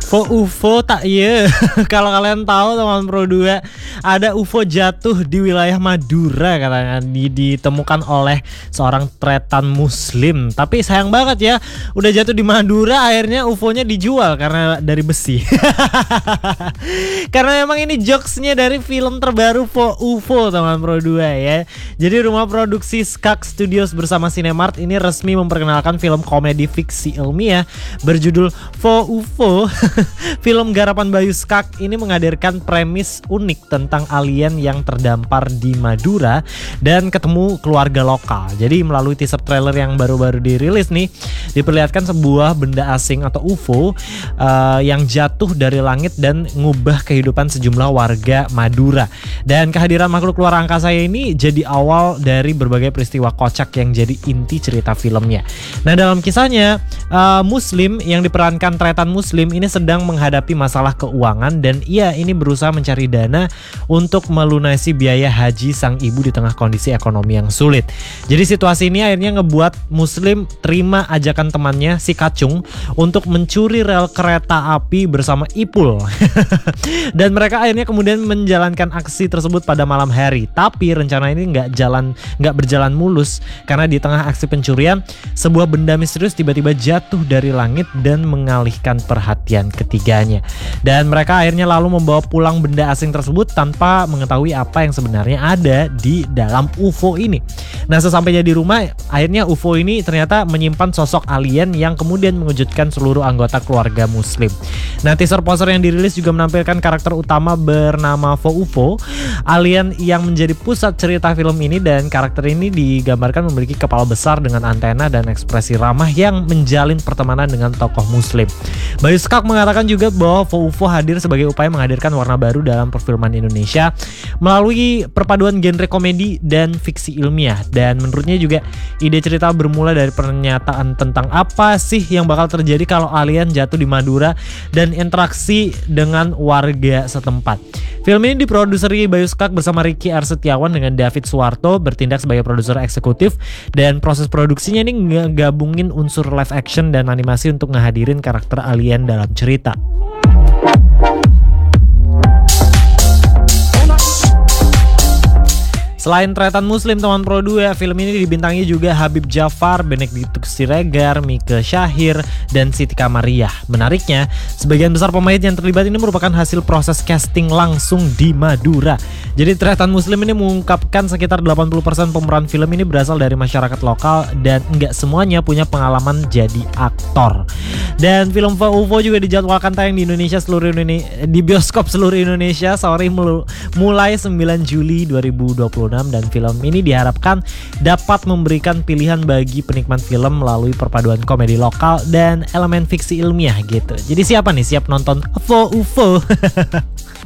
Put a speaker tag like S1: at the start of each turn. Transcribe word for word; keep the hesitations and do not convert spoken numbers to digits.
S1: Fo U F O tak iya. Kalau kalian tahu teman Pro dua, ada U F O jatuh di wilayah Madura katanya, di, ditemukan oleh seorang tretan muslim. Tapi sayang banget ya, udah jatuh di Madura akhirnya U F O-nya dijual karena dari besi. Karena memang ini jokesnya dari film terbaru Fo U F O teman Pro dua ya. Jadi rumah produksi Skak Studios bersama Cinemart ini resmi memperkenalkan film komedi fiksi ilmiah berjudul Fo U F O. Film garapan Bayu Skak ini menghadirkan premis unik tentang alien yang terdampar di Madura dan ketemu keluarga lokal. Jadi melalui teaser trailer yang baru-baru dirilis nih, diperlihatkan sebuah benda asing atau U F O uh, yang jatuh dari langit dan ngubah kehidupan sejumlah warga Madura. Dan kehadiran makhluk luar angkasa ini jadi awal dari berbagai peristiwa kocak yang jadi inti cerita filmnya. Nah, dalam kisahnya uh, Muslim yang diperankan tretan Muslim ini sedang menghadapi masalah keuangan dan ia ini berusaha mencari dana untuk melunasi biaya haji sang ibu di tengah kondisi ekonomi yang sulit. Jadi situasi ini akhirnya ngebuat Muslim terima ajakan temannya si Kacung untuk mencuri rel kereta api bersama Ipul. Dan mereka akhirnya kemudian menjalankan aksi tersebut pada malam hari. Tapi rencana ini nggak jalan nggak berjalan mulus karena di tengah aksi pencurian sebuah benda misterius tiba-tiba jatuh dari langit dan mengalihkan perhatian ketiganya. Dan mereka akhirnya lalu membawa pulang benda asing tersebut tanpa mengetahui apa yang sebenarnya ada di dalam U F O ini. Nah, sesampainya di rumah, akhirnya U F O ini ternyata menyimpan sosok alien yang kemudian mengejutkan seluruh anggota keluarga Muslim. Nah, teaser poster yang dirilis juga menampilkan karakter utama bernama Fo U F O, alien yang menjadi pusat cerita film ini, dan karakter ini digambarkan memiliki kepala besar dengan antena dan ekspresi ramah yang menjalin pertemanan dengan tokoh Muslim. Bayu Skak mengatakan juga bahwa Fo U F O hadir sebagai upaya menghadirkan warna baru dalam perfilman Indonesia melalui perpaduan genre komedi dan fiksi ilmiah. Dan menurutnya juga ide cerita bermula dari pernyataan tentang apa sih yang bakal terjadi kalau alien jatuh di Madura dan interaksi dengan warga setempat. Film ini diproduseri Bayu Skak bersama Ricky R. Setiawan dengan David Suwarto bertindak sebagai produser eksekutif, dan proses produksinya ini ngegabungin unsur live action dan animasi untuk ngehadirin karakter alien dalam cerita. Selain tretan Muslim teman Pro dua, film ini dibintangi juga Habib Jafar, Benedictus Siregar, Mike Syahir, dan Siti Kamariah. Menariknya, sebagian besar pemain yang terlibat ini merupakan hasil proses casting langsung di Madura. Jadi tretan Muslim ini mengungkapkan sekitar delapan puluh persen pemeran film ini berasal dari masyarakat lokal dan enggak semuanya punya pengalaman jadi aktor. Dan film Fo U F O juga dijadwalkan tayang di Indonesia seluruh Indonesia, di bioskop seluruh Indonesia sorry mulai sembilan Juli dua ribu dua puluh enam, dan film ini diharapkan dapat memberikan pilihan bagi penikmat film melalui perpaduan komedi lokal dan elemen fiksi ilmiah gitu. Jadi siapa nih siap nonton Fo U F O?